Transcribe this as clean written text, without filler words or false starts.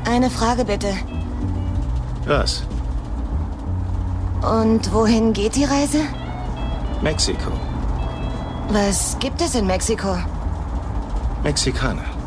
Eine Frage bitte. Was? Und wohin geht die Reise? Mexiko. Was gibt es in Mexiko? Mexikaner.